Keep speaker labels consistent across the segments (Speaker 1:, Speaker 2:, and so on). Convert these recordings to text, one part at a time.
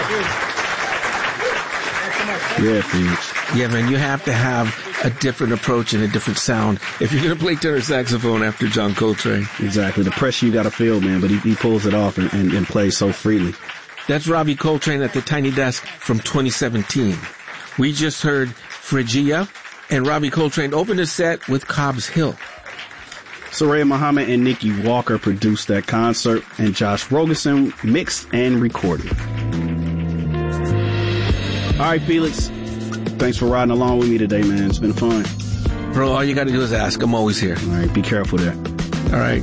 Speaker 1: Yeah, Felix.
Speaker 2: Yeah, man, you have to have a different approach and a different sound if you're going to play tenor saxophone after John Coltrane.
Speaker 1: Exactly. The pressure you got to feel, man, but he pulls it off and plays so freely.
Speaker 2: That's Ravi Coltrane at the Tiny Desk from 2017. We just heard Phrygia, and Ravi Coltrane opened his set with Cobb's Hill.
Speaker 1: Soraya Muhammad and Nikki Walker produced that concert, and Josh Rogerson mixed and recorded. All right, Felix. Thanks for riding along with me today, man. It's been fun.
Speaker 2: Bro, all you got to do is ask. I'm always here.
Speaker 1: All right, be careful there.
Speaker 2: All right.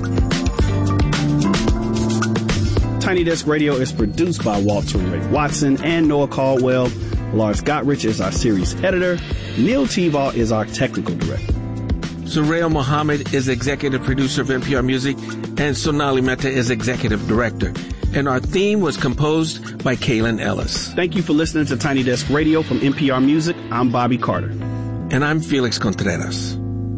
Speaker 1: Tiny Desk Radio is produced by Walter Ray Watson and Noah Caldwell. Lars Gottrich is our series editor. Neil Tebow is our technical director.
Speaker 2: Soraya Muhammad is executive producer of NPR Music, and Sonali Mehta is executive director. And our theme was composed by Kaylin Ellis.
Speaker 1: Thank you for listening to Tiny Desk Radio from NPR Music. I'm Bobby Carter.
Speaker 2: And I'm Felix Contreras.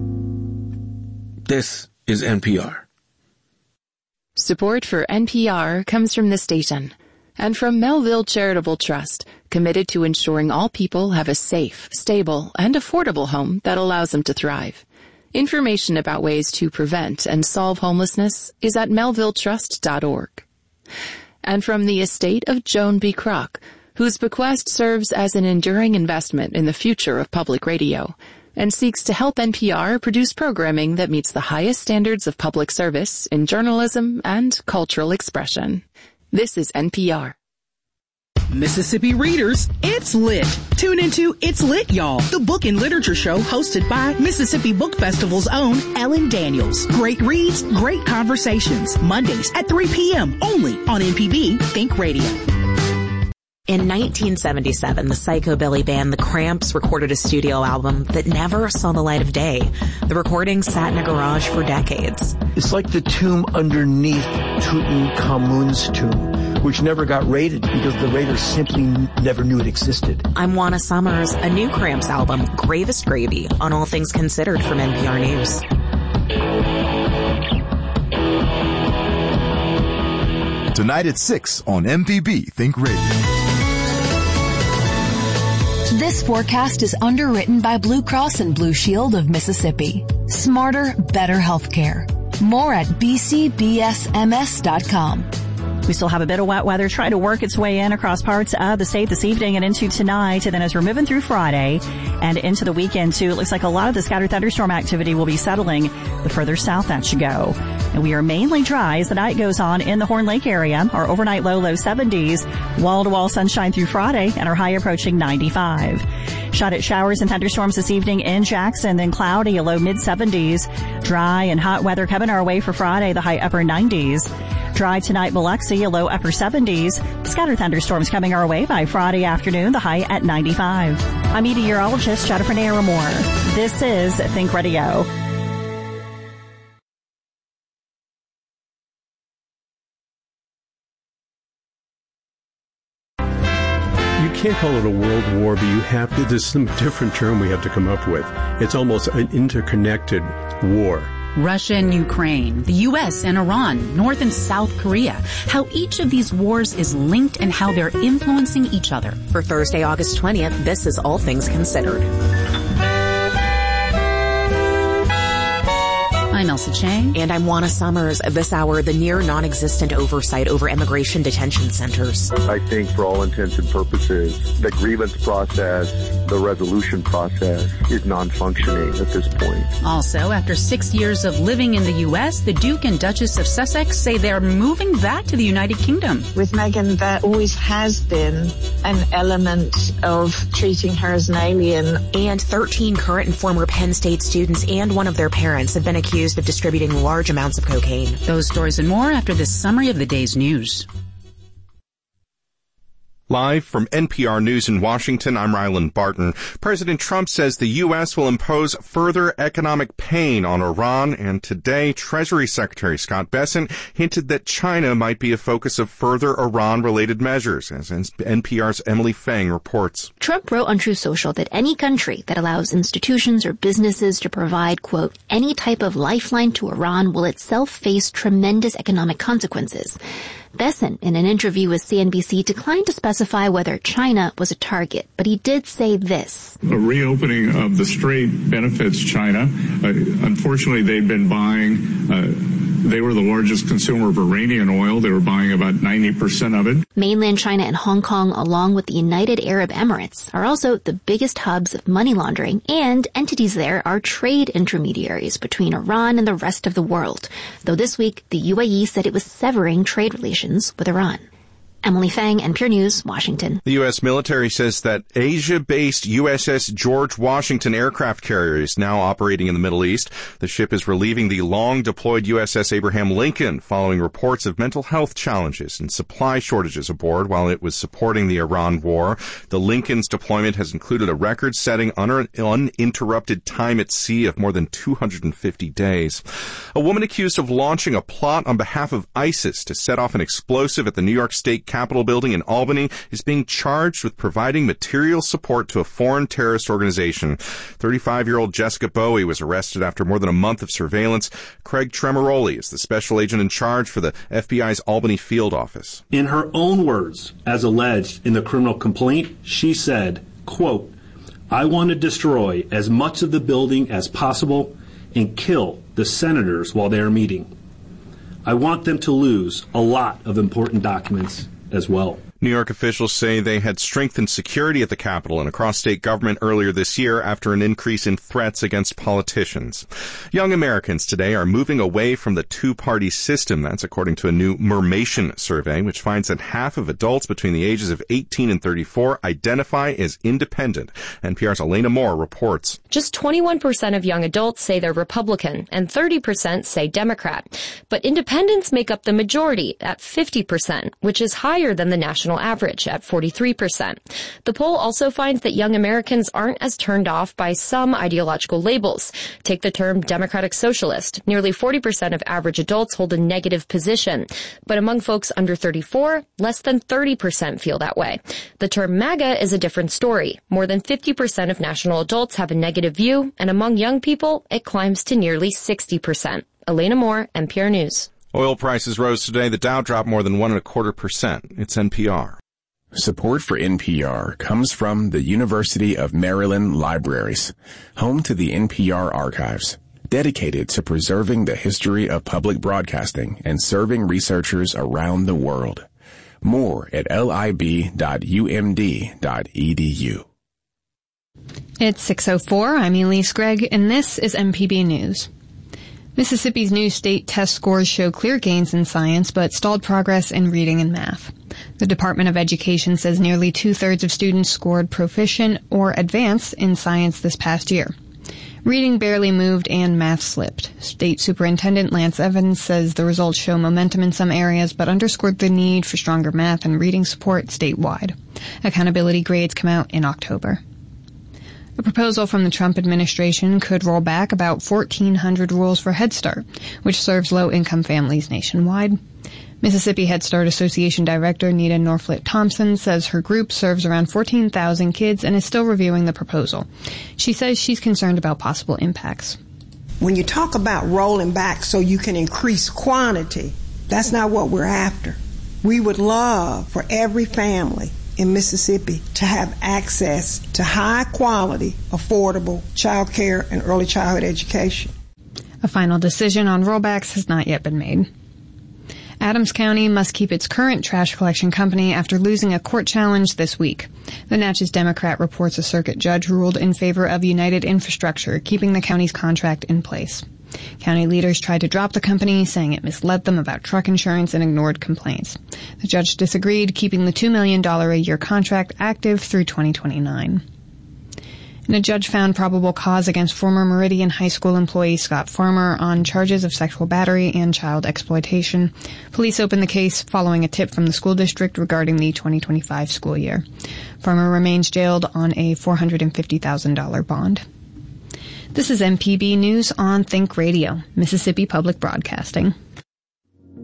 Speaker 2: This is NPR.
Speaker 3: Support for NPR comes from the station and from Melville Charitable Trust, committed to ensuring all people have a safe, stable, and affordable home that allows them to thrive. Information about ways to prevent and solve homelessness is at melvilletrust.org. And from the estate of Joan B. Kroc, whose bequest serves as an enduring investment in the future of public radio and seeks to help NPR produce programming that meets the highest standards of public service in journalism and cultural expression. This is NPR.
Speaker 4: Mississippi readers, it's lit. Tune into It's Lit, Y'all, the book and literature show hosted by Mississippi Book Festival's own Ellen Daniels. Great reads, great conversations. Mondays at 3 p.m. only on MPB Think Radio.
Speaker 5: In 1977, the psychobilly band The Cramps recorded a studio album that never saw the light of day. The recording sat in a garage for decades.
Speaker 6: It's like the tomb underneath Tutankhamun's tomb, which never got raided because the raiders simply never knew it existed.
Speaker 5: I'm Juana Summers. A new Cramps album, Gravest Gravy, on All Things Considered from NPR News.
Speaker 7: Tonight at 6 on MPB Think Radio.
Speaker 8: This forecast is underwritten by Blue Cross and Blue Shield of Mississippi. Smarter, better healthcare. More at bcbsms.com.
Speaker 9: We still have a bit of wet weather trying to work its way in across parts of the state this evening and into tonight. And then as we're moving through Friday and into the weekend too, it looks like a lot of the scattered thunderstorm activity will be settling the further south that should go. And we are mainly dry as the night goes on in the Horn Lake area. Our overnight low 70s, wall-to-wall sunshine through Friday, and our high approaching 95. Shot at showers and thunderstorms this evening in Jackson, then cloudy, a low mid-70s. Dry and hot weather coming our way for Friday, the high upper 90s. Dry tonight, Biloxi, a low upper 70s. Scattered thunderstorms coming our way by Friday afternoon, the high at 95. I'm meteorologist Jennifer Naramore. This is Think Radio.
Speaker 10: You can't call it a world war, but you have to, there's some different term we have to come up with. It's almost an interconnected war.
Speaker 11: Russia and Ukraine, the U.S. and Iran, North and South Korea, how each of these wars is linked and how they're influencing each other.
Speaker 5: For Thursday, August 20th, this is All Things Considered.
Speaker 11: I'm Elsa Chang.
Speaker 5: And I'm Juana Summers. This hour, the near non-existent oversight over immigration detention centers.
Speaker 12: I think for all intents and purposes, the grievance process, the resolution process is non-functioning at this point.
Speaker 11: Also, after 6 years of living in the U.S., the Duke and Duchess of Sussex say they're moving back to the United Kingdom.
Speaker 13: With Meghan, there always has been an element of treating her as an alien.
Speaker 5: And 13 current and former Penn State students and one of their parents have been accused of distributing large amounts of cocaine.
Speaker 11: Those stories and more after this summary of the day's news.
Speaker 14: Live from NPR News in Washington, I'm Ryland Barton. President Trump says the U.S. will impose further economic pain on Iran, and today Treasury Secretary Scott Bessent hinted that China might be a focus of further Iran-related measures, as NPR's Emily Fang reports.
Speaker 15: Trump wrote on Truth Social that any country that allows institutions or businesses to provide, quote, any type of lifeline to Iran will itself face tremendous economic consequences. Bessent, in an interview with CNBC, declined to specify whether China was a target, but he did say this.
Speaker 16: A reopening of the strait benefits China. Unfortunately, they've been buying, they were the largest consumer of Iranian oil. They were buying about 90% of it.
Speaker 15: Mainland China and Hong Kong, along with the United Arab Emirates, are also the biggest hubs of money laundering, and entities there are trade intermediaries between Iran and the rest of the world, though this week the UAE said it was severing trade relations with Iran. Emily Fang, NPR News, Washington.
Speaker 14: The U.S. military says that Asia-based USS George Washington aircraft carrier is now operating in the Middle East. The ship is relieving the long-deployed USS Abraham Lincoln following reports of mental health challenges and supply shortages aboard while it was supporting the Iran war. The Lincoln's deployment has included a record-setting uninterrupted time at sea of more than 250 days. A woman accused of launching a plot on behalf of ISIS to set off an explosive at the New York State Capitol building in Albany is being charged with providing material support to a foreign terrorist organization. 35-year-old Jessica Bowie was arrested after more than a month of surveillance. Craig Tremoroli is the special agent in charge for the FBI's Albany field office.
Speaker 17: In her own words, as alleged in the criminal complaint, she said, quote, "I want to destroy as much of the building as possible and kill the senators while they are meeting. I want them to lose a lot of important documents as well."
Speaker 14: New York officials say they had strengthened security at the Capitol and across state government earlier this year after an increase in threats against politicians. Young Americans today are moving away from the two-party system. That's according to a new Mermation survey, which finds that half of adults between the ages of 18 and 34 identify as independent. NPR's Elena Moore reports.
Speaker 18: Just 21% of young adults say they're Republican and 30% say Democrat. But independents make up the majority at 50%, which is higher than the national average at 43%. The poll also finds that young Americans aren't as turned off by some ideological labels. Take the term Democratic Socialist. Nearly 40% of average adults hold a negative position. But among folks under 34, less than 30% feel that way. The term MAGA is a different story. More than 50% of national adults have a negative view, and among young people, it climbs to nearly 60%. Elena Moore, NPR News.
Speaker 14: Oil prices rose today. The Dow dropped more than 1.25%. It's NPR.
Speaker 19: Support for NPR comes from the University of Maryland Libraries, home to the NPR archives, dedicated to preserving the history of public broadcasting and serving researchers around the world. More at lib.umd.edu.
Speaker 20: It's 6:04. I'm Elise Gregg, and this is MPB News. Mississippi's new state test scores show clear gains in science, but stalled progress in reading and math. The Department of Education says nearly 2/3 of students scored proficient or advanced in science this past year. Reading barely moved and math slipped. State Superintendent Lance Evans says the results show momentum in some areas, but underscored the need for stronger math and reading support statewide. Accountability grades come out in October. A proposal from the Trump administration could roll back about 1,400 rules for Head Start, which serves low-income families nationwide. Mississippi Head Start Association Director Nita Norflit Thompson says her group serves around 14,000 kids and is still reviewing the proposal. She says she's concerned about possible impacts.
Speaker 21: When you talk about rolling back so you can increase quantity, that's not what we're after. We would love for every family in Mississippi to have access to high-quality, affordable child care and early childhood education.
Speaker 20: A final decision on rollbacks has not yet been made. Adams County must keep its current trash collection company after losing a court challenge this week. The Natchez Democrat reports a circuit judge ruled in favor of United Infrastructure, keeping the county's contract in place. County leaders tried to drop the company, saying it misled them about truck insurance and ignored complaints. The judge disagreed, keeping the $2 million a year contract active through 2029. And a judge found probable cause against former Meridian High School employee Scott Farmer on charges of sexual battery and child exploitation. Police opened the case following a tip from the school district regarding the 2025 school year. Farmer remains jailed on a $450,000 bond. This is MPB News on Think Radio, Mississippi Public Broadcasting.